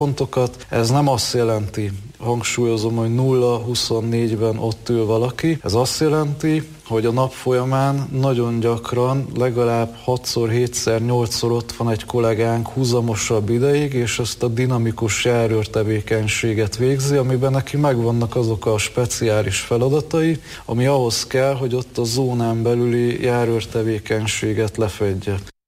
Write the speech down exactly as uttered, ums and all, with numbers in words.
pontokat. Ez nem azt jelenti, hangsúlyozom, hogy nulla huszonnégyben ott ül valaki. Ez azt jelenti, hogy a nap folyamán nagyon gyakran legalább hatszor, hétszer, nyolcszor ott van egy kollégánk húzamosabb ideig, és ezt a dinamikus járőr tevékenységet végzi, amiben neki megvannak azok a speciális feladatai, ami ahhoz kell, hogy ott a zónán belüli járőr tevékenységet lefedje.